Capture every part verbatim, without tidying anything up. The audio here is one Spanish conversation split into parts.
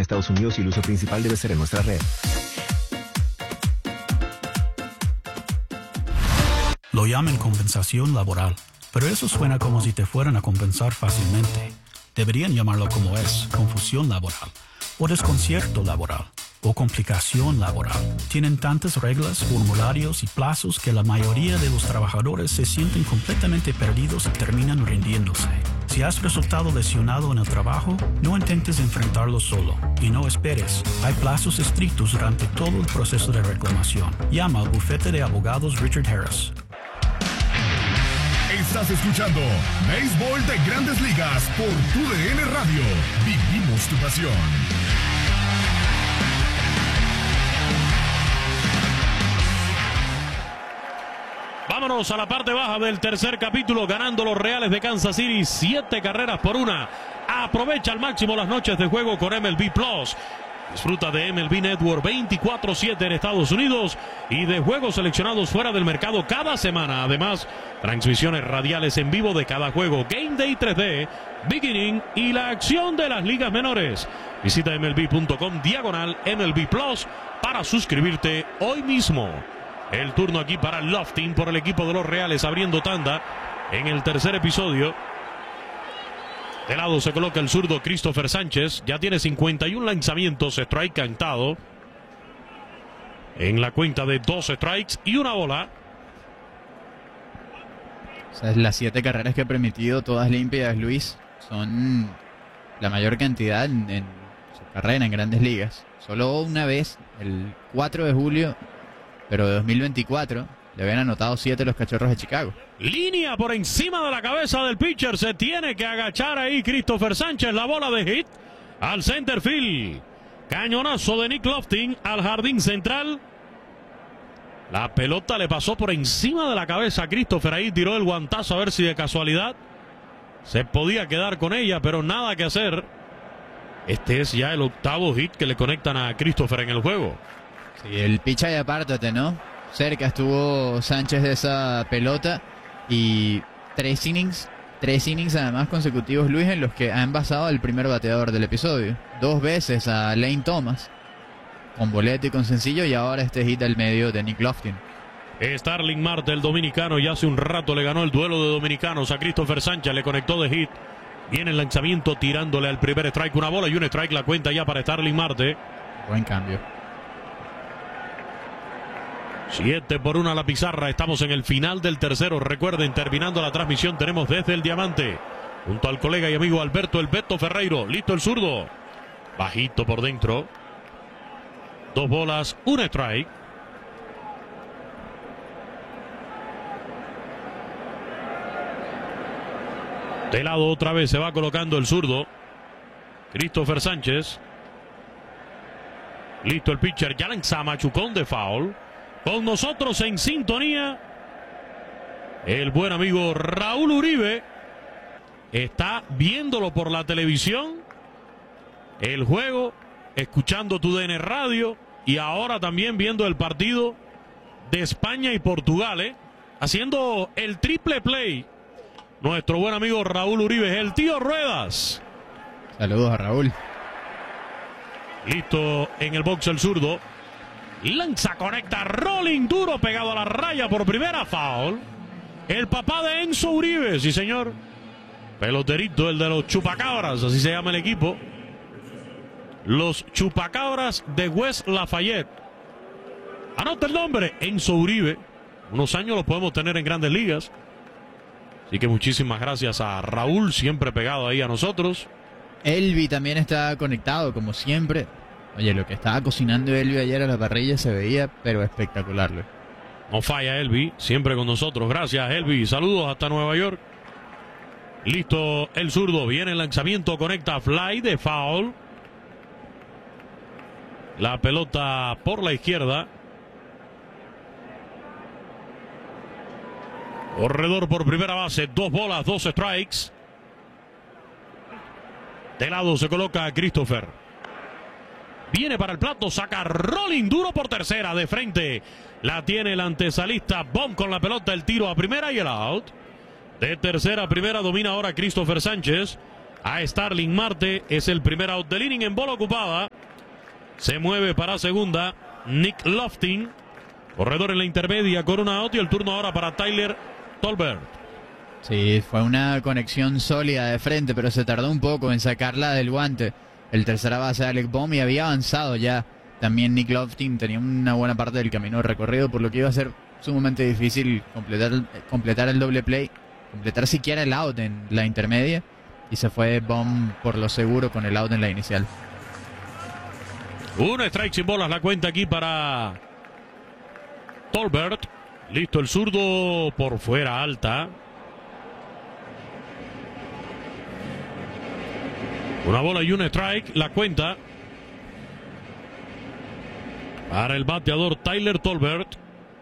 Estados Unidos y el uso principal debe ser en nuestra red. Lo llaman compensación laboral, pero eso suena como si te fueran a compensar fácilmente. Deberían llamarlo como es, confusión laboral, o desconcierto laboral, o complicación laboral. Tienen tantas reglas, formularios y plazos que la mayoría de los trabajadores se sienten completamente perdidos y terminan rindiéndose. Si has resultado lesionado en el trabajo, no intentes enfrentarlo solo y no esperes. Hay plazos estrictos durante todo el proceso de reclamación. Llama al bufete de abogados Richard Harris. Estás escuchando Béisbol de Grandes Ligas por tu D N Radio. Vivimos tu pasión. Vámonos a la parte baja del tercer capítulo, ganando los Reales de Kansas City siete carreras por una. Aprovecha al máximo las noches de juego con M L B Plus. Disfruta de M L B Network veinticuatro siete en Estados Unidos y de juegos seleccionados fuera del mercado cada semana. Además, transmisiones radiales en vivo de cada juego, Game Day tres D, Beginning y la acción de las ligas menores. Visita M L B punto com diagonal M L B Plus para suscribirte hoy mismo. El turno aquí para Loftin por el equipo de los Reales, abriendo tanda en el tercer episodio. De lado se coloca el zurdo Christopher Sánchez. Ya tiene cincuenta y uno lanzamientos, strike cantado. En la cuenta de dos strikes y una bola. O sea, las siete carreras que ha permitido, todas limpias, Luis, son la mayor cantidad en, en su carrera en Grandes Ligas. Solo una vez, el cuatro de julio, pero de dos mil veinticuatro, le habían anotado siete los Cachorros de Chicago. Línea por encima de la cabeza del pitcher. Se tiene que agachar ahí Christopher Sánchez. La bola de hit al center field. Cañonazo de Nick Loftin al jardín central. La pelota le pasó por encima de la cabeza a Christopher. Ahí tiró el guantazo a ver si de casualidad se podía quedar con ella, pero nada que hacer. Este es ya el octavo hit que le conectan a Christopher en el juego. Sí, el picha y apártate, ¿no? Cerca estuvo Sánchez de esa pelota y tres innings, tres innings además consecutivos, Luis, en los que ha envasado al primer bateador del episodio. Dos veces a Lane Thomas, con boleto y con sencillo, y ahora este hit al medio de Nick Loftin. Starling Marte, el dominicano, ya hace un rato le ganó el duelo de dominicanos a Christopher Sánchez, le conectó de hit. Viene el lanzamiento tirándole al primer strike, una bola y un strike, la cuenta ya para Starling Marte. Buen cambio. siete por uno a la pizarra. Estamos en el final del tercero. Recuerden, terminando la transmisión, tenemos desde el Diamante, junto al colega y amigo Alberto El Beto Ferreiro. Listo el zurdo. Bajito por dentro. Dos bolas, un strike. De lado otra vez se va colocando el zurdo Christopher Sánchez. Listo el pitcher. Ya lanza machucón de foul. Con nosotros en sintonía el buen amigo Raúl Uribe. Está viéndolo por la televisión, el juego, escuchando tu D N Radio y ahora también viendo el partido de España y Portugal, ¿eh? Haciendo el triple play. Nuestro buen amigo Raúl Uribe, el tío Ruedas. Saludos a Raúl. Listo en el box el zurdo. Lanza, conecta, rolling duro, pegado a la raya por primera, foul. El papá de Enzo Uribe, sí señor. Peloterito, el de los Chupacabras, así se llama el equipo. Los Chupacabras de West Lafayette. Anota el nombre, Enzo Uribe. Unos años los podemos tener en Grandes Ligas. Así que muchísimas gracias a Raúl, siempre pegado ahí a nosotros. Elvi también está conectado, como siempre. Oye, lo que estaba cocinando Elvi ayer a la parrilla se veía, pero espectacular. No falla Elvi, siempre con nosotros. Gracias, Elvi. Saludos hasta Nueva York. Listo el zurdo. Viene el lanzamiento, conecta fly de foul. La pelota por la izquierda. Corredor por primera base. Dos bolas, dos strikes. De lado se coloca Christopher. Viene para el plato, saca rolling duro por tercera, de frente. La tiene el antesalista, bomb con la pelota, el tiro a primera y el out. De tercera a primera domina ahora Christopher Sánchez. A Starling Marte, es el primer out del inning en bola ocupada. Se mueve para segunda Nick Loftin, corredor en la intermedia con un out, y el turno ahora para Tyler Tolbert. Sí, fue una conexión sólida de frente, pero se tardó un poco en sacarla del guante. El tercera base Alec Bohm, y había avanzado ya. También Nick Loftin tenía una buena parte del camino recorrido, por lo que iba a ser sumamente difícil completar, completar el doble play, completar siquiera el out en la intermedia, y se fue Bohm por lo seguro con el out en la inicial. Un strike sin bolas la cuenta aquí para Tolbert. Listo el zurdo por fuera, alta. Una bola y un strike la cuenta para el bateador Tyler Tolbert.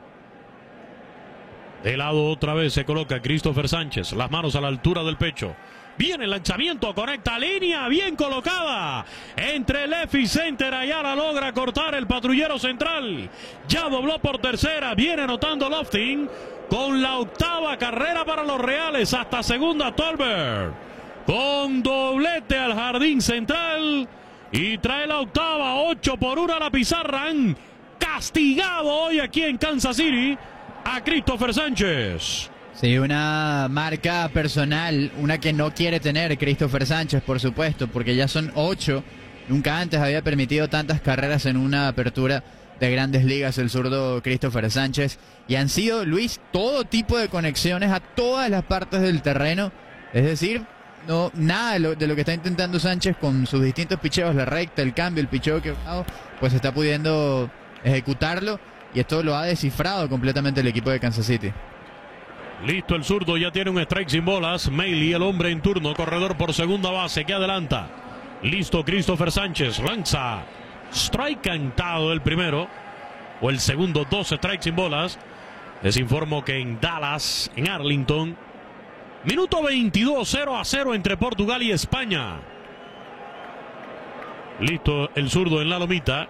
De lado otra vez se coloca Christopher Sánchez, las manos a la altura del pecho. Viene el lanzamiento, conecta línea, bien colocada. Entre left y center, Ayala logra cortar el patrullero central. Ya dobló por tercera, viene anotando Loftin con la octava carrera para los Reales. Hasta segunda Tolbert, con doblete al jardín central. Y trae la octava, ocho por uno a la pizarra. Han castigado hoy aquí en Kansas City a Christopher Sánchez. Sí, una marca personal, una que no quiere tener Christopher Sánchez, por supuesto, porque ya son ocho. Nunca antes había permitido tantas carreras en una apertura de Grandes Ligas el zurdo Christopher Sánchez. Y han sido, Luis, todo tipo de conexiones a todas las partes del terreno. Es decir, no nada de lo, de lo que está intentando Sánchez con sus distintos picheos, la recta, el cambio, el picheo que ha dado, pues está pudiendo ejecutarlo. Y esto lo ha descifrado completamente el equipo de Kansas City. Listo el zurdo, ya tiene un strike sin bolas. Mailey, el hombre en turno, corredor por segunda base, que adelanta. Listo Christopher Sánchez, lanza. Strike cantado el primero. O el segundo, dos strikes sin bolas. Les informo que en Dallas, en Arlington, minuto veintidós, cero a cero entre Portugal y España. Listo el zurdo en la lomita.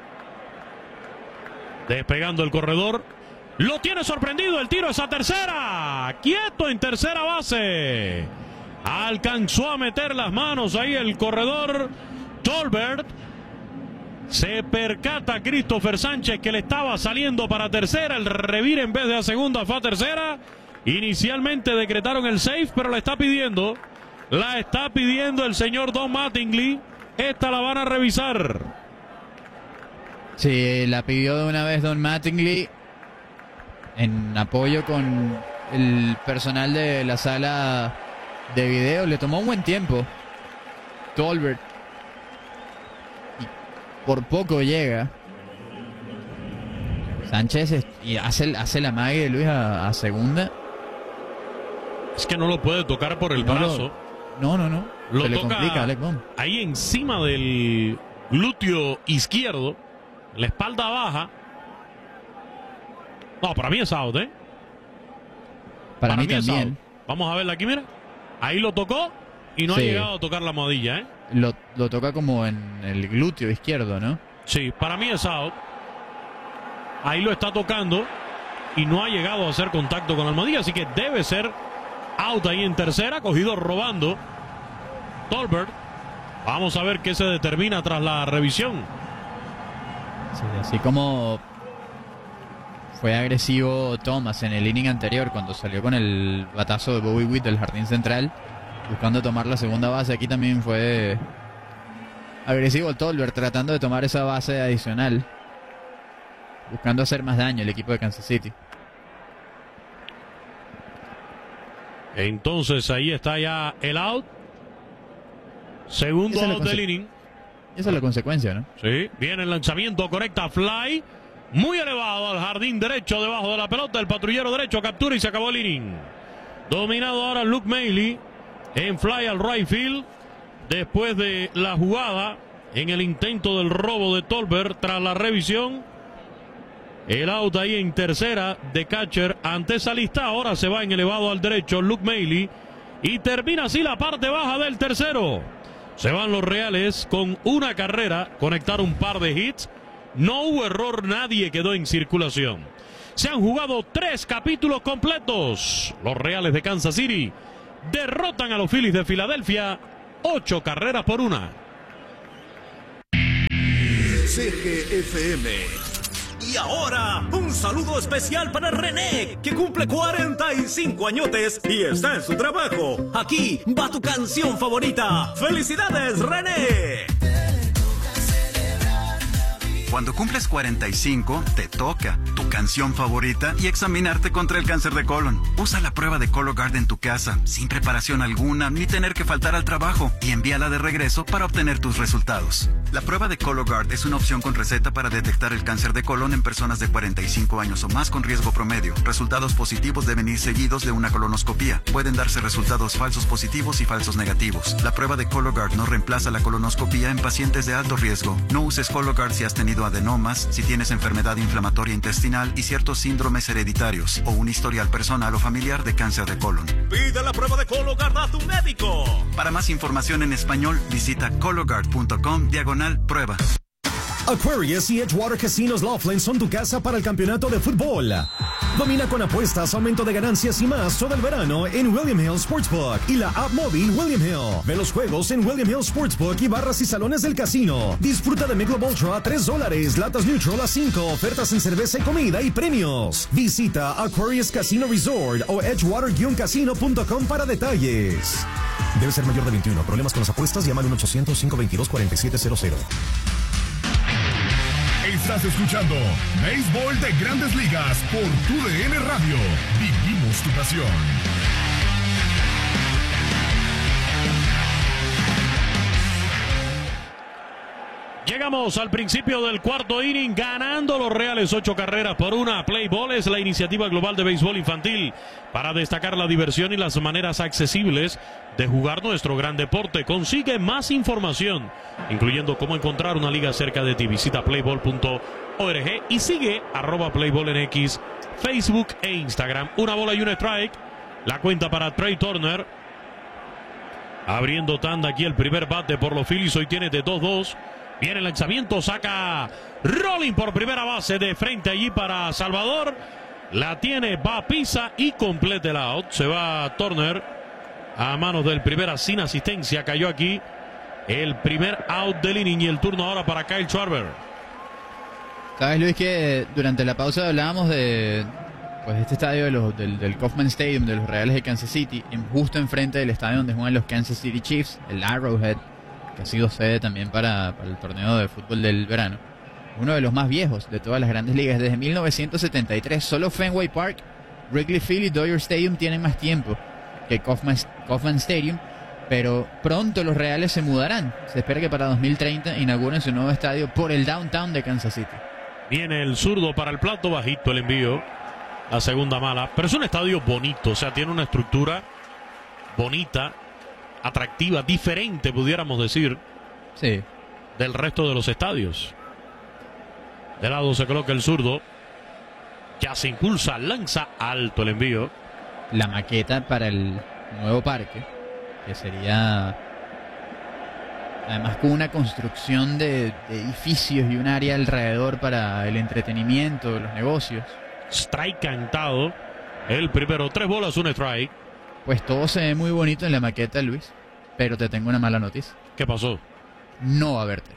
Despegando el corredor. Lo tiene sorprendido, el tiro es a tercera. Quieto en tercera base. Alcanzó a meter las manos ahí el corredor Tolbert. Se percata Christopher Sánchez que le estaba saliendo para tercera. El revire en vez de a segunda fue a tercera. Inicialmente decretaron el safe, pero la está pidiendo. La está pidiendo el señor Don Mattingly. Esta la van a revisar. Sí, la pidió de una vez Don Mattingly, en apoyo con el personal de la sala de video. Le tomó un buen tiempo Tolbert y por poco llega. Sánchez es, y hace, hace la magia de Luis a, a segunda. Es que no lo puede tocar por el no brazo. Lo, no, no, no. Lo Se le toca complica a Alec Bohm. Ahí encima del glúteo izquierdo, la espalda baja. No, para mí es out, ¿eh? Para, para mí, mí también. Vamos a verla aquí, mira. Ahí lo tocó y no sí. ha llegado a tocar la almohadilla, ¿eh? Lo, lo toca como en el glúteo izquierdo, ¿no? Sí, para mí es out. Ahí lo está tocando y no ha llegado a hacer contacto con la almohadilla, así que debe ser out ahí en tercera, cogido robando Tolbert. Vamos a ver qué se determina tras la revisión. Sí, así como fue agresivo Thomas en el inning anterior cuando salió con el batazo de Bobby Witt del jardín central buscando tomar la segunda base, aquí también fue agresivo Tolbert tratando de tomar esa base adicional, buscando hacer más daño el equipo de Kansas City. Entonces ahí está ya el out. Segundo out del inning. Esa es la consecuencia, ¿no? Sí, viene el lanzamiento, conecta fly. Muy elevado al jardín derecho, debajo de la pelota. El patrullero derecho captura y se acabó el inning. Dominado ahora Luke Mailey en fly al right field. Después de la jugada en el intento del robo de Tolbert tras la revisión. El out ahí en tercera de catcher ante esa lista. Ahora se va en elevado al derecho Luke Mailey. Y termina así la parte baja del tercero. Se van los Reales con una carrera. Conectaron un par de hits. No hubo error, nadie quedó en circulación. Se han jugado tres capítulos completos. Los Reales de Kansas City derrotan a los Phillies de Filadelfia. Ocho carreras por una. C G F M. Y ahora, un saludo especial para René, que cumple cuarenta y cinco añotes y está en su trabajo. Aquí va tu canción favorita. ¡Felicidades, René! Cuando cumples cuarenta y cinco, te toca tu canción favorita y examinarte contra el cáncer de colon. Usa la prueba de Cologuard en tu casa, sin preparación alguna, ni tener que faltar al trabajo, y envíala de regreso para obtener tus resultados. La prueba de Cologuard es una opción con receta para detectar el cáncer de colon en personas de cuarenta y cinco años o más con riesgo promedio. Resultados positivos deben ir seguidos de una colonoscopía. Pueden darse resultados falsos positivos y falsos negativos. La prueba de Cologuard no reemplaza la colonoscopía en pacientes de alto riesgo. No uses Cologuard si has tenido adenomas, si tienes enfermedad inflamatoria intestinal y ciertos síndromes hereditarios o un historial personal o familiar de cáncer de colon. Pide la prueba de Cologuard a tu médico. Para más información en español, visita cologuard punto com diagonal prueba. Aquarius y Edgewater Casinos Laughlin son tu casa para el campeonato de fútbol. Domina con apuestas, aumento de ganancias y más todo el verano en William Hill Sportsbook y la app móvil William Hill. Ve los juegos en William Hill Sportsbook y barras y salones del casino. Disfruta de Michelob Ultra a tres dólares, latas Neutral a cinco, ofertas en cerveza y comida y premios. Visita Aquarius Casino Resort o edgewater casino punto com para detalles. Debe ser mayor de veintiuno. Problemas con las apuestas, llama al uno ochocientos, cinco veintidós, cuarenta y siete cero cero. Estás escuchando Béisbol de Grandes Ligas por tu D N Radio. Vivimos tu pasión. Llegamos al principio del cuarto inning, ganando los Reales ocho carreras por una. Play Ball es la iniciativa global de béisbol infantil para destacar la diversión y las maneras accesibles de jugar nuestro gran deporte. Consigue más información, incluyendo cómo encontrar una liga cerca de ti. Visita playball punto org y sigue arroba playball en X, Facebook e Instagram. Una bola y un strike. La cuenta para Trey Turner. Abriendo tanda aquí el primer bate por los Phillies. Hoy tiene de dos dos. Viene el lanzamiento, saca Rolling por primera base de frente allí para Salvador. La tiene, va, pisa y completa el out. Se va Turner a manos del primera sin asistencia. Cayó aquí el primer out del inning y el turno ahora para Kyle Schwarber. Sabes, Luis, que durante la pausa hablábamos de pues este estadio de los, del, del Kauffman Stadium de los Reales de Kansas City, en, justo enfrente del estadio donde juegan los Kansas City Chiefs, el Arrowhead, que ha sido sede también para, para el torneo de fútbol del verano. Uno de los más viejos de todas las grandes ligas, desde mil novecientos setenta y tres. Solo Fenway Park, Wrigley Field y Dodger Stadium tienen más tiempo que Kauffman, Kauffman Stadium, pero pronto los Reales se mudarán. Se espera que para dos mil treinta inauguren su nuevo estadio por el downtown de Kansas City. Viene el zurdo para el plato, bajito el envío, la segunda mala, pero es un estadio bonito, o sea, tiene una estructura bonita, atractiva, diferente, pudiéramos decir, sí, del resto de los estadios. De lado se coloca el zurdo, ya se impulsa, lanza alto el envío. La maqueta para el nuevo parque, que sería además con una construcción de, de edificios y un área alrededor para el entretenimiento, los negocios. Strike cantado, el primero, tres bolas, un strike. Pues todo se ve muy bonito en la maqueta, Luis, pero te tengo una mala noticia. ¿Qué pasó? No va a haber techo.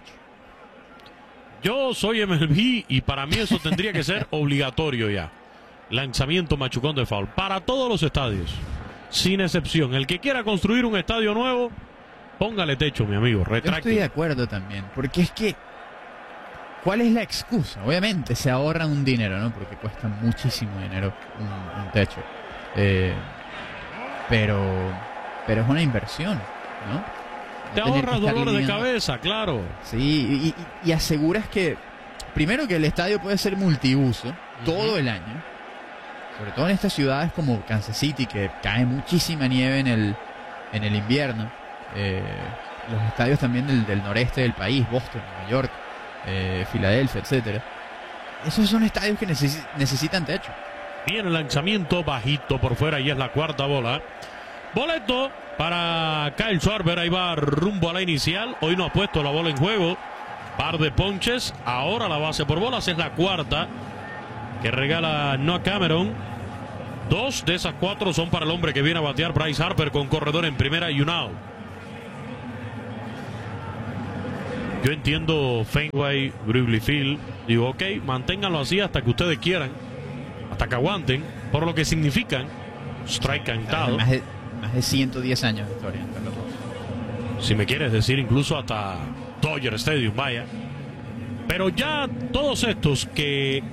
Yo soy M L B y para mí eso tendría que ser obligatorio ya. Lanzamiento machucón de foul para todos los estadios, sin excepción. El que quiera construir un estadio nuevo, póngale techo, mi amigo. Retracte. Yo estoy de acuerdo también, porque es que ¿cuál es la excusa? Obviamente se ahorran un dinero, ¿no? Porque cuesta muchísimo dinero un, un techo. Eh, pero, pero es una inversión, ¿no? Te ahorras dolor de cabeza, claro. Sí, y, y, y aseguras que, primero, que el estadio puede ser multiuso uh-huh. todo el año. Sobre todo en estas ciudades como Kansas City, que cae muchísima nieve en el, en el invierno. Eh, los estadios también del, del noreste del país, Boston, Nueva York, eh, Filadelfia, etcétera. Esos son estadios que neces- necesitan techo. Viene el lanzamiento bajito por fuera y es la cuarta bola. Boleto para Kyle Schwarber, ahí va rumbo a la inicial. Hoy no ha puesto la bola en juego. Par de ponches, ahora la base por bolas es la cuarta que regala Noah Cameron. Dos de esas cuatro son para el hombre que viene a batear, Bryce Harper, con corredor en primera y un out. Yo entiendo Fenway, Wrigley Field. Digo, ok, manténganlo así hasta que ustedes quieran, hasta que aguanten, por lo que significan strike cantado. Más de, más de ciento diez años de historia entre los dos. Si me quieres decir, incluso hasta Dodger Stadium, vaya. Pero ya todos estos que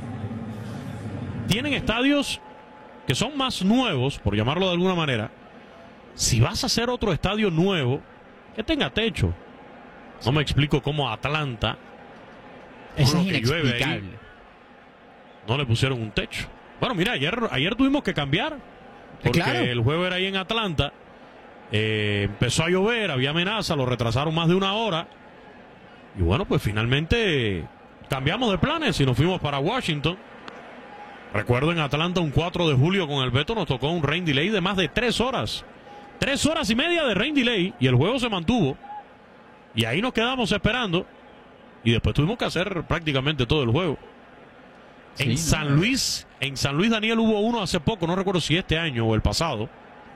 tienen estadios que son más nuevos, por llamarlo de alguna manera, si vas a hacer otro estadio nuevo, que tenga techo. No me explico cómo a Atlanta, eso es que llueve inexplicable. ahí, no le pusieron un techo. Bueno, mira, ayer, ayer tuvimos que cambiar, porque Claro. el juego era ahí en Atlanta. Eh, empezó a llover, había amenaza, lo retrasaron más de una hora. Y bueno, pues finalmente cambiamos de planes y nos fuimos para Washington. Recuerdo en Atlanta un cuatro de julio con el Beto nos tocó un rain delay de más de tres horas. Tres horas y media de rain delay y el juego se mantuvo. Y ahí nos quedamos esperando. Y después tuvimos que hacer prácticamente todo el juego. Sí, en no, San no. Luis, en San Luis, Daniel, hubo uno hace poco, no recuerdo si este año o el pasado,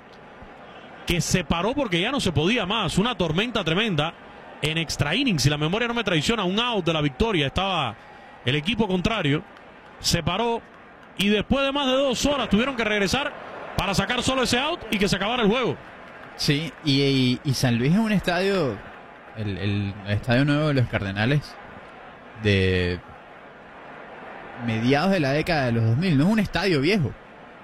que se paró porque ya no se podía más. Una tormenta tremenda en extra innings, si la memoria no me traiciona, un out de la victoria. Estaba el equipo contrario, se paró y después de más de dos horas tuvieron que regresar para sacar solo ese out y que se acabara el juego. Sí, y, y, y San Luis es un estadio, el, el estadio nuevo de los Cardenales, de mediados de la década de los dos mil. No es un estadio viejo.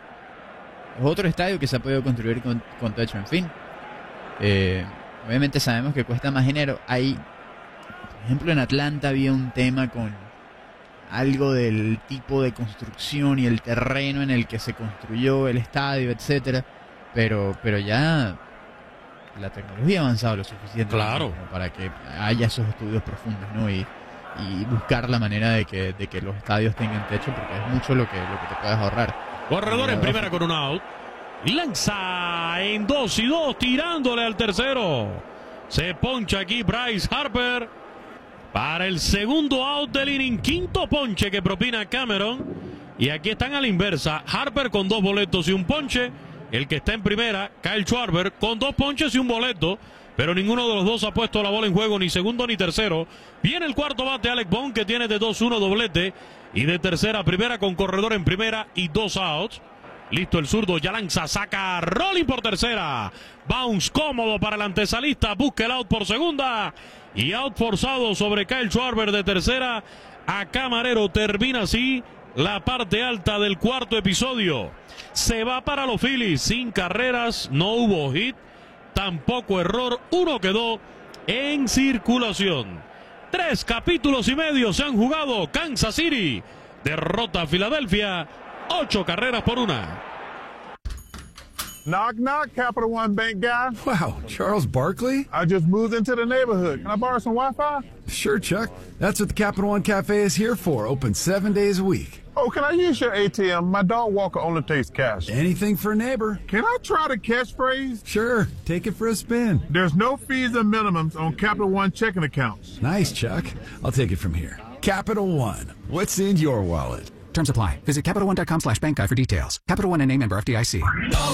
Es otro estadio que se ha podido construir con, con techo, en fin. Eh, obviamente sabemos que cuesta más dinero. Hay, por ejemplo, en Atlanta había un tema con algo del tipo de construcción y el terreno en el que se construyó el estadio, etcétera. Pero, pero ya la tecnología ha avanzado lo suficiente, Claro. como para que haya esos estudios profundos, ¿no? Y, y buscar la manera de que, de que los estadios tengan techo, porque es mucho lo que, lo que te puedes ahorrar. Corredor en primera con un out. Lanza en dos y dos, tirándole al tercero. Se poncha aquí Bryce Harper para el segundo out del inning. Quinto ponche que propina Cameron. Y aquí están a la inversa. Harper con dos boletos y un ponche. El que está en primera, Kyle Schwarber, con dos ponches y un boleto. Pero ninguno de los dos ha puesto la bola en juego, ni segundo ni tercero. Viene el cuarto bate, Alec Bohm, que tiene de dos uno doblete. Y de tercera a primera con corredor en primera y dos outs. Listo el zurdo, ya lanza, saca rolling por tercera. Bounce cómodo para el antesalista, busca el out por segunda. Y out forzado sobre Kyle Schwarber de tercera a Camarero. Termina así la parte alta del cuarto episodio. Se va para los Phillies sin carreras, no hubo hit, tampoco error. Uno quedó en circulación. Tres capítulos y medio se han jugado. Kansas City derrota a Filadelfia. Ocho carreras por una. Knock, knock, Capital One Bank guy. Wow, Charles Barkley? I just moved into the neighborhood. Can I borrow some Wi-Fi? Sure, Chuck. That's what the Capital One Cafe is here for. Open seven days a week. Oh, can I use your A T M? My dog Walker only takes cash. Anything for a neighbor. Can I try the catchphrase? Sure, take it for a spin. There's no fees and minimums on Capital One checking accounts. Nice, Chuck. I'll take it from here. Capital One. What's in your wallet? Terms apply. Visit CapitalOne.com slash bank guide for details. Capital One N A member F D I C.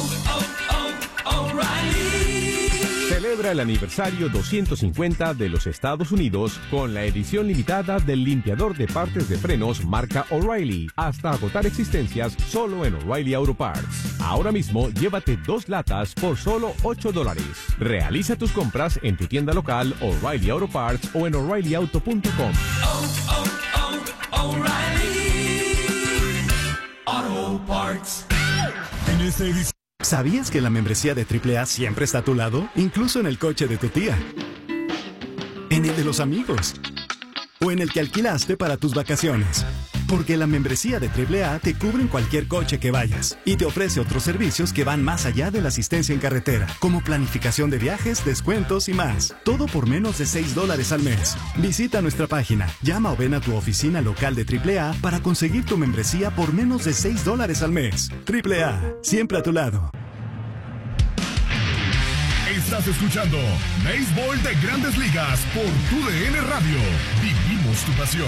Celebra el aniversario doscientos cincuenta de los Estados Unidos con la edición limitada del limpiador de partes de frenos marca O'Reilly, hasta agotar existencias solo en O'Reilly Auto Parts. Ahora mismo llévate dos latas por solo ocho dólares. Realiza tus compras en tu tienda local O'Reilly Auto Parts o en O'Reilly Auto punto com. Oh, oh, oh, O'Reilly Auto Parts. En esta edición. ¿Sabías que la membresía de triple A siempre está a tu lado? Incluso en el coche de tu tía, en el de los amigos o en el que alquilaste para tus vacaciones. Porque la membresía de triple A te cubre en cualquier coche que vayas y te ofrece otros servicios que van más allá de la asistencia en carretera, como planificación de viajes, descuentos y más. Todo por menos de seis dólares al mes. Visita nuestra página, llama o ven a tu oficina local de triple A para conseguir tu membresía por menos de seis dólares al mes. triple A, siempre a tu lado. Estás escuchando Béisbol de Grandes Ligas por tu D N Radio. Vivimos tu pasión.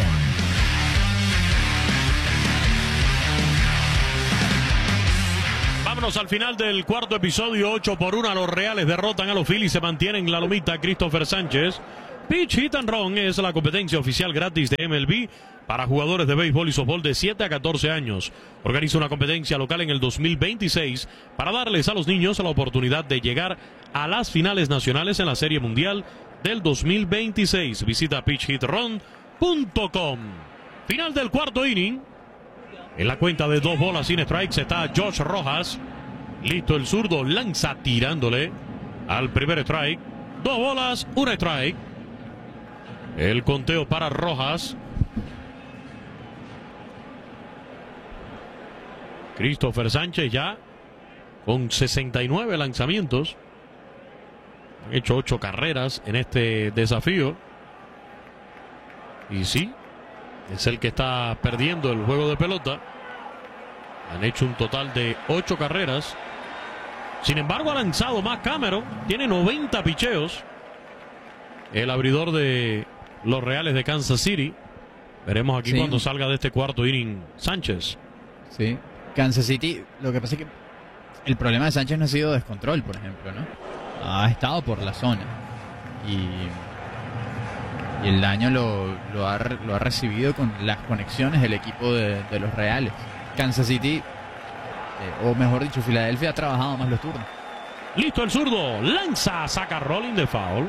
Vámonos al final del cuarto episodio. Ocho por una, los Reales derrotan a los Phillies. Se mantienen en la lomita Christopher Sánchez. Pitch Hit and Run es la competencia oficial gratis de M L B para jugadores de béisbol y softball de siete a catorce años. Organiza una competencia local en el dos mil veintiséis para darles a los niños la oportunidad de llegar a las finales nacionales en la Serie Mundial del dos mil veintiséis. Visita pitch hit run punto com. Final del cuarto inning. En la cuenta de dos bolas sin strikes está Josh Rojas. Listo el zurdo, lanza tirándole al primer strike. Dos bolas, un strike. El conteo para Rojas. Christopher Sánchez ya con sesenta y nueve lanzamientos. Han hecho ocho carreras en este desafío. Y sí, es el que está perdiendo el juego de pelota. Han hecho un total de ocho carreras. Sin embargo, ha lanzado más Cameron. Tiene noventa picheos. El abridor de los Reales de Kansas City. Veremos aquí sí. cuando salga de este cuarto inning Sánchez. Sí, Kansas City, lo que pasa es que el problema de Sánchez no ha sido descontrol, por ejemplo, ¿no? Ha estado por la zona. Y, y el daño lo, lo, ha, lo ha recibido con las conexiones del equipo de, de los Reales. Kansas City, eh, o mejor dicho, Filadelfia ha trabajado más los turnos. Listo el zurdo, lanza, saca rolling de foul.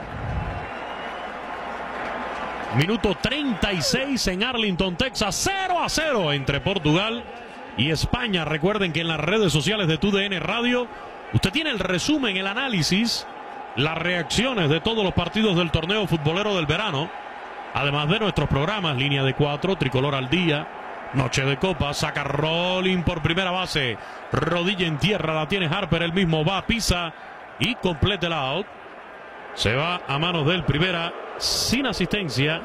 Minuto treinta y seis en Arlington, Texas, cero a cero entre Portugal y España. Recuerden que en las redes sociales de T U D N Radio usted tiene el resumen, el análisis, las reacciones de todos los partidos del torneo futbolero del verano, además de nuestros programas, Línea de Cuatro, Tricolor al Día, Noche de Copa, saca rolling por primera base, rodilla en tierra, la tiene Harper, el mismo va, pisa y completa el out. Se va a manos del primera, sin asistencia,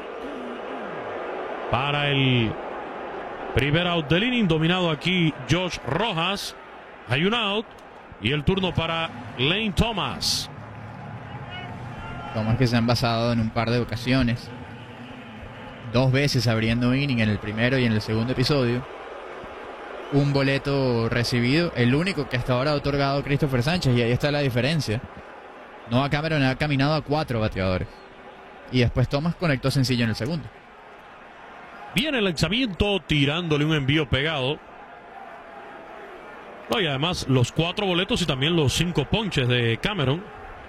para el primer out del inning, dominado aquí Josh Rojas. Hay un out y el turno para Lane Thomas. Thomas que se han basado en un par de ocasiones. Dos veces abriendo inning en el primero y en el segundo episodio. Un boleto recibido, el único que hasta ahora ha otorgado Christopher Sánchez, y ahí está la diferencia. Noah Cameron ha caminado a cuatro bateadores. Y después Thomas conectó sencillo en el segundo. Viene el lanzamiento tirándole un envío pegado. No, y además los cuatro boletos y también los cinco ponches de Cameron.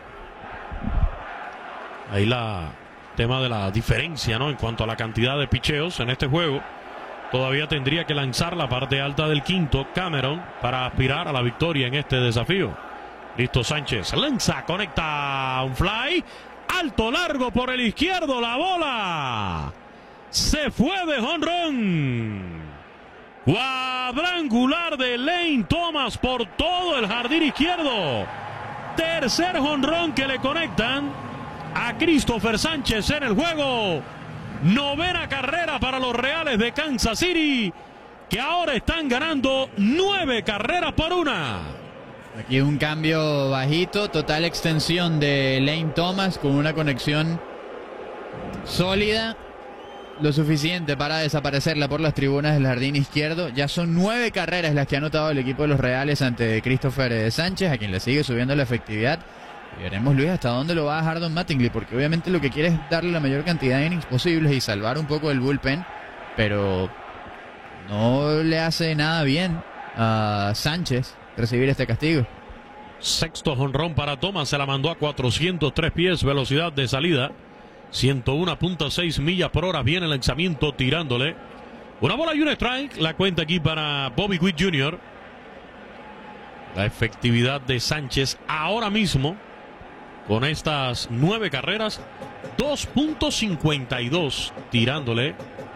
Ahí la tema de la diferencia, ¿no? En cuanto a la cantidad de picheos en este juego. Todavía tendría que lanzar la parte alta del quinto Cameron para aspirar a la victoria en este desafío. Listo Sánchez, lanza, conecta un fly. Alto, largo por el izquierdo, la bola. Se fue de jonrón. Cuadrangular de Lane Thomas por todo el jardín izquierdo. Tercer jonrón que le conectan a Christopher Sánchez en el juego. Novena carrera para los Reales de Kansas City, que ahora están ganando nueve carreras por una. Aquí un cambio bajito, total extensión de Lane Thomas con una conexión sólida, lo suficiente para desaparecerla por las tribunas del jardín izquierdo. Ya son nueve carreras las que ha anotado el equipo de los Reales ante Christopher Sánchez, a quien le sigue subiendo la efectividad. Y veremos, Luis, hasta dónde lo va a dejar Don Mattingly, porque obviamente lo que quiere es darle la mayor cantidad de innings posibles y salvar un poco el bullpen, pero no le hace nada bien a Sánchez recibir este castigo. Sexto jonrón para Thomas, se la mandó a cuatrocientos tres pies, velocidad de salida, ciento uno punto seis millas por hora. Viene el lanzamiento tirándole. Una bola y un strike, la cuenta aquí para Bobby Witt junior La efectividad de Sánchez ahora mismo, con estas nueve carreras, dos punto cincuenta y dos tirándole.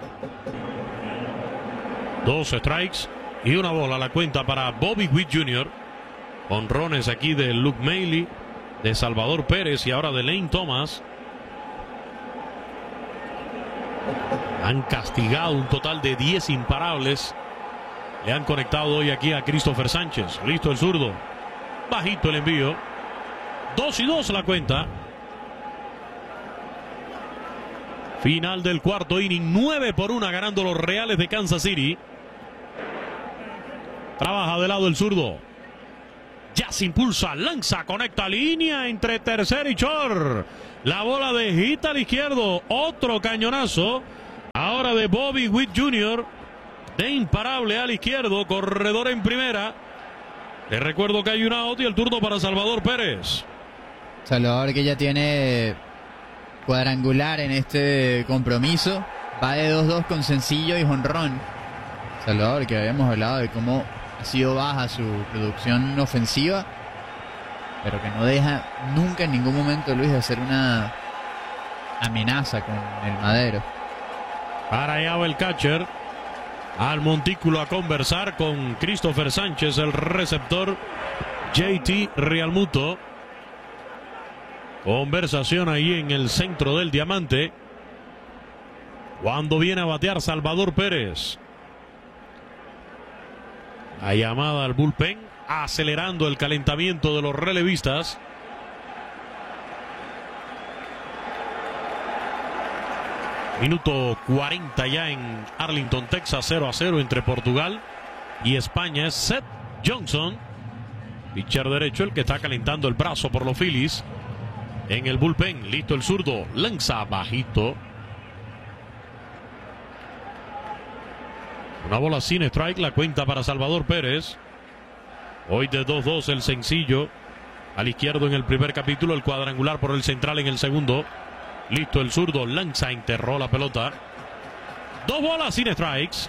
Dos strikes y una bola, la cuenta para Bobby Witt junior Honrones aquí de Luke Maile, de Salvador Pérez y ahora de Lane Thomas. Han castigado un total de diez imparables. Le han conectado hoy aquí a Christopher Sánchez. Listo el zurdo. Bajito el envío. Dos y dos la cuenta. Final del cuarto inning. Nueve por una ganando los Reales de Kansas City. Trabaja de lado el zurdo. Ya se impulsa, lanza, conecta línea entre tercer y short. La bola de hit al izquierdo. Otro cañonazo. Ahora de Bobby Witt junior De imparable al izquierdo. Corredor en primera. Les recuerdo que hay un out y el turno para Salvador Pérez. Salvador que ya tiene cuadrangular en este compromiso. Va de dos dos con sencillo y jonrón. Salvador, que habíamos hablado de cómo ha sido baja su producción ofensiva, pero que no deja nunca en ningún momento, Luis, de hacer una amenaza con el Madero. Para allá va el catcher al montículo a conversar con Christopher Sánchez, el receptor J T Realmuto. Conversación ahí en el centro del diamante. Cuando viene a batear Salvador Pérez. La llamada al bullpen, acelerando el calentamiento de los relevistas. Minuto cuarenta ya en Arlington, Texas, cero a cero entre Portugal y España. Es Seth Johnson, pitcher derecho, el que está calentando el brazo por los Phillies. En el bullpen, listo el zurdo, lanza bajito. Una bola sin strike, la cuenta para Salvador Pérez. Hoy de dos dos el sencillo. Al izquierdo en el primer capítulo, el cuadrangular por el central en el segundo. Listo el zurdo, lanza, enterró la pelota. Dos bolas sin strikes.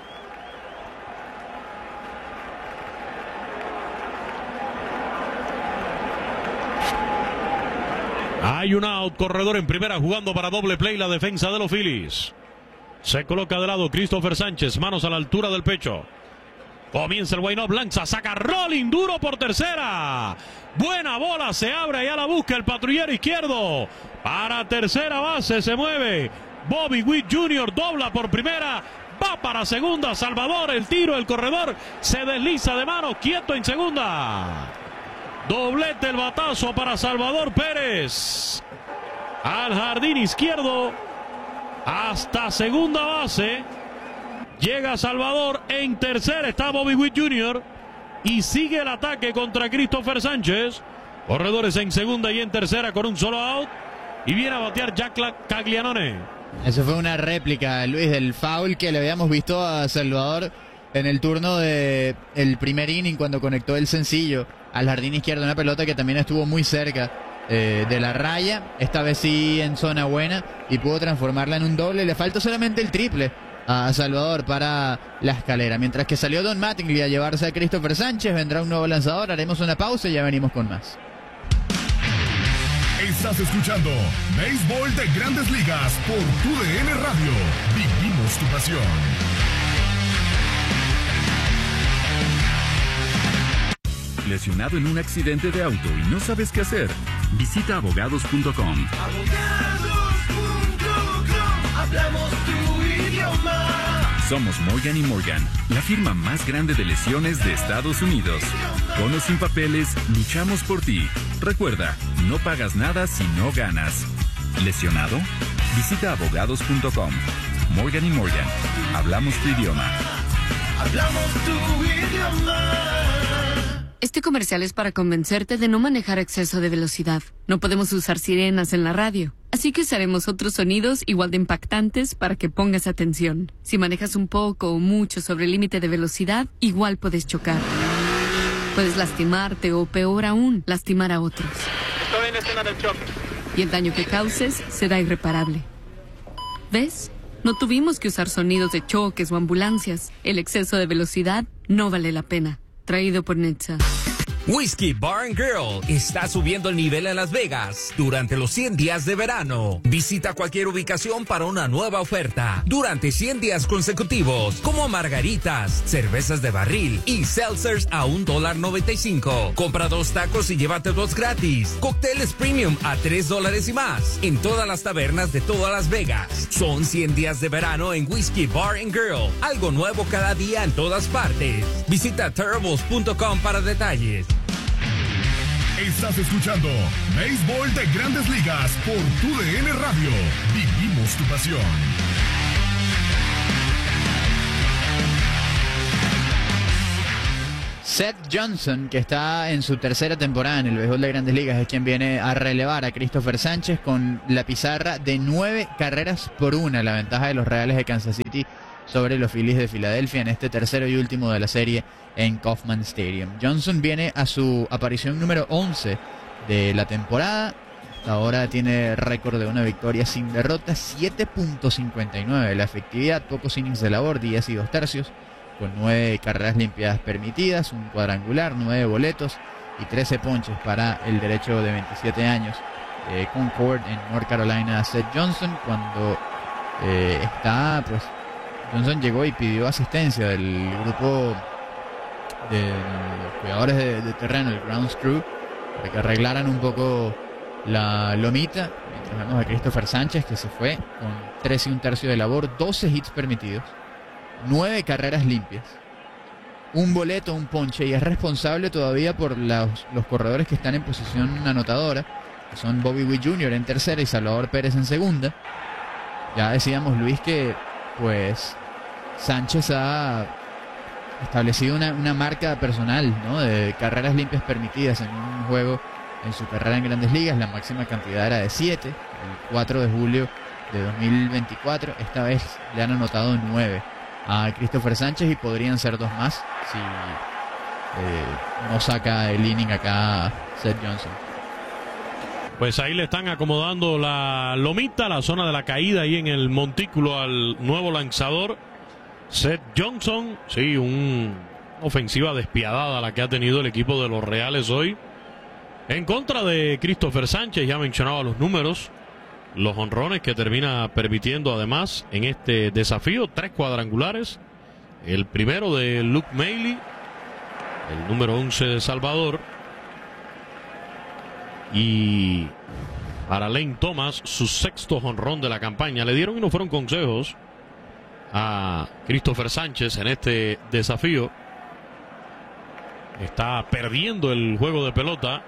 Hay un out, corredor en primera jugando para doble play la defensa de los Phillies. Se coloca de lado Christopher Sánchez, manos a la altura del pecho. Comienza el wind-up, lanza, saca rolling duro por tercera. Buena bola, se abre y a la busca el patrullero izquierdo. Para tercera base se mueve Bobby Witt junior, dobla por primera. Va para segunda, Salvador, el tiro, el corredor se desliza de mano, quieto en segunda. Doblete el batazo para Salvador Pérez. Al jardín izquierdo. Hasta segunda base. Llega Salvador. En tercera está Bobby Witt junior Y sigue el ataque contra Christopher Sánchez. Corredores en segunda y en tercera con un solo out. Y viene a batear Jack Caglianone. Eso fue una réplica, Luis, del foul que le habíamos visto a Salvador en el turno de el primer inning cuando conectó el sencillo al jardín izquierdo. Una pelota que también estuvo muy cerca eh, de la raya. Esta vez sí en zona buena y pudo transformarla en un doble. Le falta solamente el triple a Salvador para la escalera. Mientras que salió Don Mattingly a llevarse a Christopher Sánchez, vendrá un nuevo lanzador. Haremos una pausa y ya venimos con más. Estás escuchando Béisbol de Grandes Ligas por tu D N Radio. Vivimos tu pasión. ¿Lesionado en un accidente de auto y no sabes qué hacer? Visita abogados punto com. abogados punto com. Hablamos tu idioma. Somos Morgan y Morgan, la firma más grande de lesiones de Estados Unidos. Con o sin papeles, luchamos por ti. Recuerda, no pagas nada si no ganas. ¿Lesionado? Visita abogados punto com. Morgan y Morgan, hablamos tu idioma. Hablamos tu idioma. Este comercial es para convencerte de no manejar a exceso de velocidad. No podemos usar sirenas en la radio, así que usaremos otros sonidos igual de impactantes para que pongas atención. Si manejas un poco o mucho sobre el límite de velocidad, igual puedes chocar. Puedes lastimarte o, peor aún, lastimar a otros. Estoy en escena del choque. Y el daño que causes será irreparable. ¿Ves? No tuvimos que usar sonidos de choques o ambulancias. El exceso de velocidad no vale la pena. Traído por Netza. Whiskey Bar and Grill está subiendo el nivel en Las Vegas durante los cien días de verano. Visita cualquier ubicación para una nueva oferta durante cien días consecutivos, como margaritas, cervezas de barril y seltzers a un dólar noventa y cinco. Compra dos tacos y llévate dos gratis. Cócteles premium a tres dólares y más en todas las tabernas de todas Las Vegas. Son cien días de verano en Whiskey Bar and Grill. Algo nuevo cada día en todas partes. Visita terribles punto com para detalles. Estás escuchando Béisbol de Grandes Ligas por tu D N Radio. Vivimos tu pasión. Seth Johnson, que está en su tercera temporada en el béisbol de Grandes Ligas, es quien viene a relevar a Christopher Sánchez con la pizarra de nueve carreras por una, la ventaja de los Reales de Kansas City sobre los Phillies de Filadelfia en este tercero y último de la serie en Kauffman Stadium. Johnson viene a su aparición número once de la temporada. Hasta ahora tiene récord de una victoria sin derrota, siete punto cincuenta y nueve la efectividad, pocos innings de labor, diez y dos tercios, con nueve carreras limpias permitidas, un cuadrangular, nueve boletos y trece ponches para el derecho de veintisiete años de Concord en North Carolina, Seth Johnson. Cuando eh, está, pues Johnson llegó y pidió asistencia del grupo de los cuidadores de, de terreno, el grounds crew, para que arreglaran un poco la lomita, mientras vemos a Christopher Sánchez, que se fue con tres y un tercio de labor, doce hits permitidos, nueve carreras limpias, un boleto, un ponche, y es responsable todavía por los, los corredores que están en posición anotadora, que son Bobby Witt junior en tercera y Salvador Pérez en segunda. Ya decíamos, Luis, que pues Sánchez ha establecido una, una marca personal, ¿no?, de carreras limpias permitidas en un juego en su carrera en Grandes Ligas. La máxima cantidad era de siete, el cuatro de julio de dos mil veinticuatro. Esta vez le han anotado nueve a Christopher Sánchez y podrían ser dos más si eh, no saca el inning acá Seth Johnson. Pues ahí le están acomodando la lomita, la zona de la caída ahí en el montículo al nuevo lanzador Seth Johnson. Sí, una ofensiva despiadada la que ha tenido el equipo de los Reales hoy en contra de Christopher Sánchez. Ya mencionaba los números, los jonrones que termina permitiendo además en este desafío, tres cuadrangulares, el primero de Luke Maile, el número once de Salvador, y para Lane Thomas su sexto jonrón de la campaña. Le dieron y no fueron consejos a Christopher Sánchez en este desafío. Está perdiendo el juego de pelota,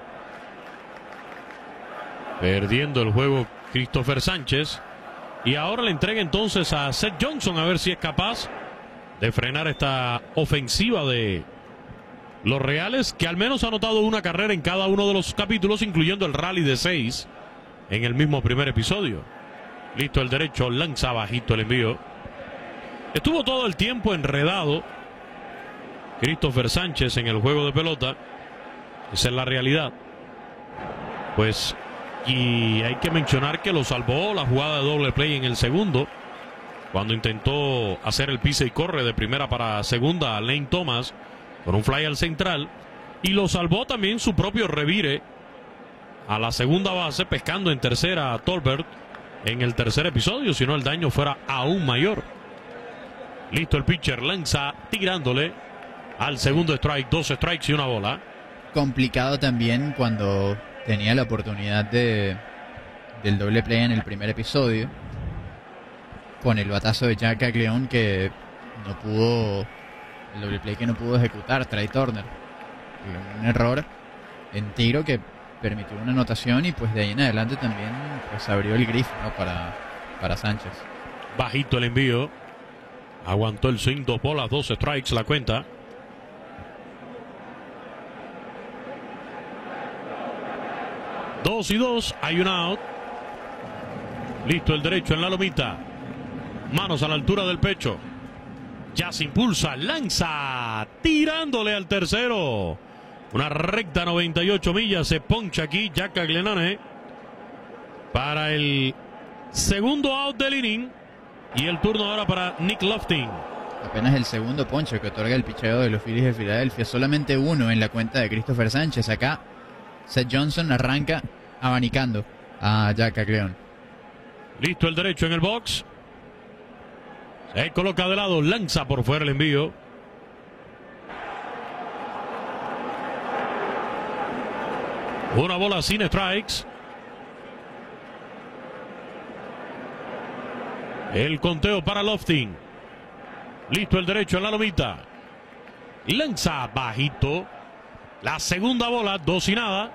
perdiendo el juego Christopher Sánchez, y ahora le entrega entonces a Seth Johnson a ver si es capaz de frenar esta ofensiva de los Reales, que al menos ha anotado una carrera en cada uno de los capítulos, incluyendo el rally de seis en el mismo primer episodio. Listo el derecho, lanza bajito el envío. Estuvo todo el tiempo enredado Christopher Sánchez en el juego de pelota. Esa es la realidad. Pues, y hay que mencionar que lo salvó la jugada de doble play en el segundo, cuando intentó hacer el pisa y corre de primera para segunda a Lane Thomas con un fly al central, y lo salvó también su propio revire a la segunda base, pescando en tercera a Tolbert en el tercer episodio, si no el daño fuera aún mayor. Listo el pitcher, lanza tirándole al segundo strike, dos strikes y una bola. Complicado también cuando tenía la oportunidad de del doble play en el primer episodio, con el batazo de Jack Caglione que no pudo, el doble play que no pudo ejecutar Trea Turner. Un error en tiro que permitió una anotación, y pues de ahí en adelante también pues abrió el grifo, ¿no?, para, para Sánchez. Bajito el envío, aguantó el swing, dos bolas, dos strikes la cuenta. Dos y dos, hay un out. Listo el derecho en la lomita, manos a la altura del pecho, ya se impulsa, lanza tirándole al tercero, una recta noventa y ocho millas, se poncha aquí Jack Caglianone para el segundo out del inning, y el turno ahora para Nick Loftin. Apenas el segundo poncho que otorga el picheo de los Phillies de Filadelfia, solamente uno en la cuenta de Christopher Sánchez. Acá Seth Johnson arranca abanicando a Jack Caglianone. Listo el derecho en el box, se coloca de lado, lanza por fuera el envío. Una bola sin strikes. El conteo para Loftin. Listo el derecho en la lomita, lanza bajito, la segunda bola, dos y nada.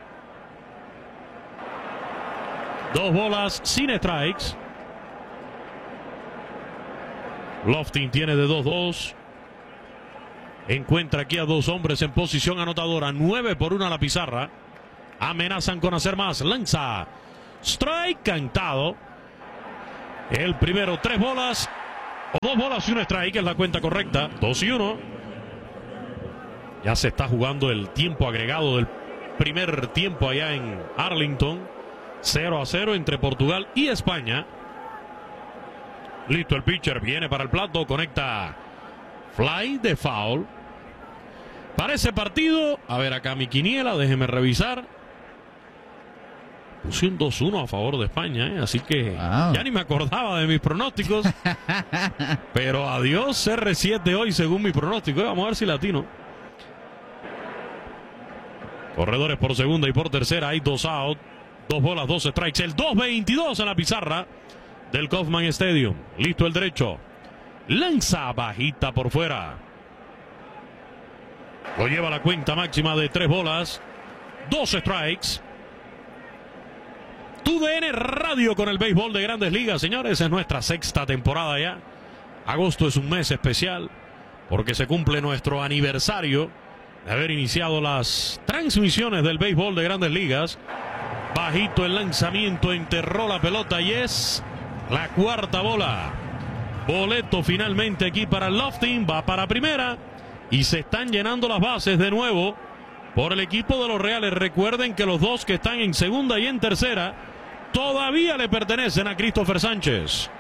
Dos bolas sin strikes. Loftin tiene de dos dos. encuentra aquí a dos hombres en posición anotadora. nueve por uno a la pizarra. Amenazan con hacer más. Lanza. Strike cantado. El primero, tres bolas. O dos bolas y un strike, es la cuenta correcta. Dos y uno. Ya se está jugando el tiempo agregado del primer tiempo allá en Arlington. cero a cero entre Portugal y España. Listo el pitcher, viene para el plato, conecta fly de foul. Para ese partido, a ver acá mi quiniela, déjeme revisar. Puse un dos uno a favor de España, ¿eh? Así que wow. Ya ni me acordaba de mis pronósticos. Pero adiós C R siete hoy según mi pronóstico. ¿eh? Vamos a ver si latino. Corredores por segunda y por tercera, hay dos out. Dos bolas, dos strikes. El dos veintidós en la pizarra del Kauffman Stadium. Listo el derecho. Lanza bajita por fuera. Lo lleva a la cuenta máxima de tres bolas. Dos strikes. Tu D N Radio con el béisbol de Grandes Ligas, señores. Es nuestra sexta temporada ya. Agosto es un mes especial porque se cumple nuestro aniversario de haber iniciado las transmisiones del béisbol de Grandes Ligas. Bajito el lanzamiento, enterró la pelota y es la cuarta bola. Boleto finalmente aquí para el Lofting, va para primera y se están llenando las bases de nuevo por el equipo de los Reales. Recuerden que los dos que están en segunda y en tercera todavía le pertenecen a Christopher Sánchez.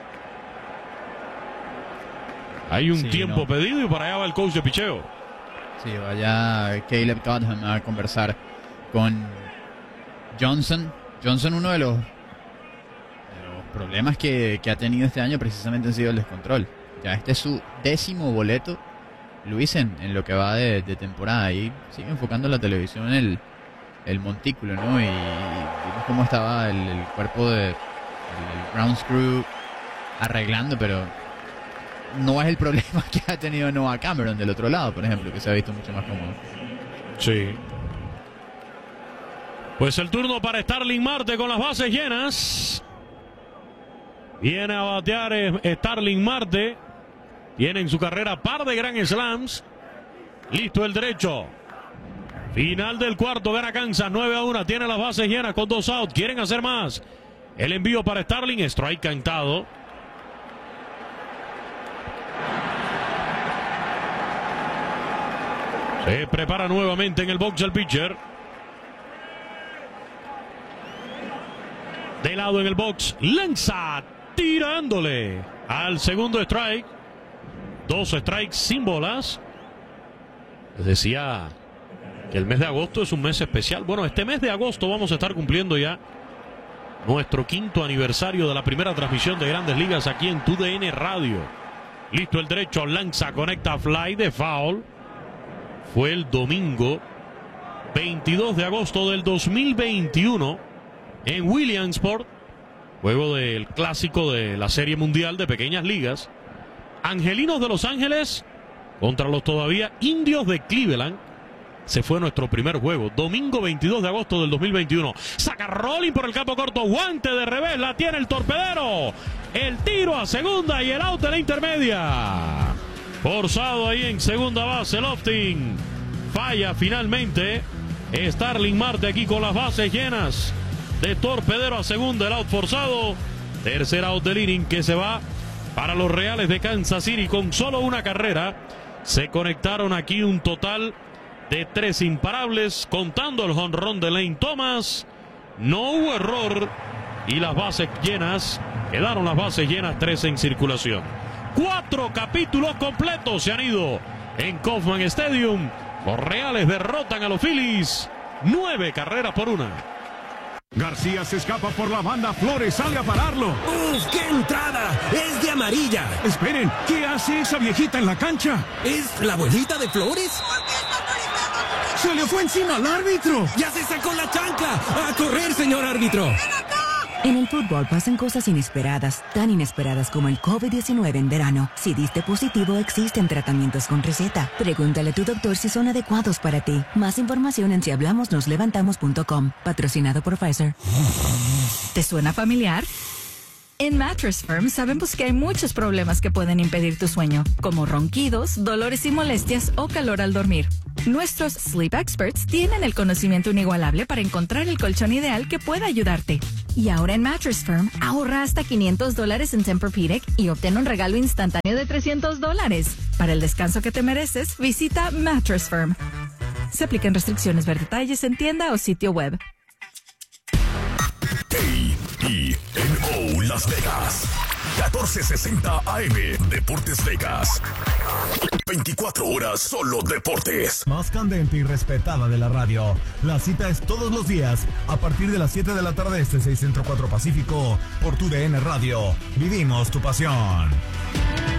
Hay un sí, tiempo no. pedido y para allá va el coach de picheo. Sí, vaya Caleb Cotton a conversar con Johnson. Johnson, uno de los, de los problemas que, que ha tenido este año precisamente ha sido el descontrol. Ya este es su décimo boleto, Luis, en, en lo que va de, de temporada. Y sigue enfocando la televisión en el, el montículo, ¿no? Y, y vimos cómo estaba el, el cuerpo de el, el ground screw arreglando, pero no es el problema que ha tenido Noah Cameron del otro lado, por ejemplo, que se ha visto mucho más cómodo. Sí. Pues el turno para Starling Marte con las bases llenas. Viene a batear Starling Marte. Tiene en su carrera par de Grand Slams. Listo el derecho. Final del cuarto, gana Kansas nueve a uno. Tiene las bases llenas con dos outs. Quieren hacer más. El envío para Starling. Strike cantado. Se prepara nuevamente en el box el pitcher. De lado en el box, lanza tirándole al segundo strike. Dos strikes sin bolas. Les decía que el mes de agosto es un mes especial. Bueno, este mes de agosto vamos a estar cumpliendo ya nuestro quinto aniversario de la primera transmisión de Grandes Ligas aquí en Tu D N Radio. Listo el derecho, lanza, conecta fly de foul. Fue el domingo veintidós de agosto del dos mil veintiuno en Williamsport, juego del clásico de la Serie Mundial de Pequeñas Ligas. Angelinos de Los Ángeles contra los todavía Indios de Cleveland. Se fue nuestro primer juego, domingo veintidós de agosto del dos mil veintiuno. Saca rolling por el campo corto, guante de revés, la tiene el torpedero. El tiro a segunda y el out de la intermedia. Forzado ahí en segunda base, Lofting. Falla finalmente. Starling Marte aquí con las bases llenas. De torpedero a segunda, el out forzado. Tercer out del inning que se va para los Reales de Kansas City con solo una carrera. Se conectaron aquí un total de tres imparables, contando el jonrón de Lane Thomas. No hubo error y las bases llenas. Quedaron las bases llenas, tres en circulación. Cuatro capítulos completos se han ido en Kauffman Stadium. Los Reales derrotan a los Phillies. Nueve carreras por una. García se escapa por la banda, Flores sale a pararlo. ¡Uf, qué entrada! ¡Es de amarilla! Esperen, ¿qué hace esa viejita en la cancha? ¿Es la abuelita de Flores? ¡Se le fue encima al árbitro! ¡Ya se sacó la chancla! ¡A correr, señor árbitro! En el fútbol pasan cosas inesperadas, tan inesperadas como el COVID diecinueve en verano. Si diste positivo, existen tratamientos con receta. Pregúntale a tu doctor si son adecuados para ti. Más información en si hablamos nos levantamos punto com. Patrocinado por Pfizer. ¿Te suena familiar? En Mattress Firm sabemos que hay muchos problemas que pueden impedir tu sueño, como ronquidos, dolores y molestias o calor al dormir. Nuestros Sleep Experts tienen el conocimiento inigualable para encontrar el colchón ideal que pueda ayudarte. Y ahora en Mattress Firm, ahorra hasta quinientos dólares en Tempur-Pedic y obtén un regalo instantáneo de trescientos dólares. Para el descanso que te mereces, visita Mattress Firm. Se aplican restricciones, ver detalles en tienda o sitio web. A E N O Las Vegas. catorce sesenta A M Deportes Vegas. veinticuatro horas solo deportes. Más candente y respetada de la radio. La cita es todos los días a partir de las siete de la tarde este seis Centro cuatro Pacífico por tu D N Radio. Vivimos tu pasión.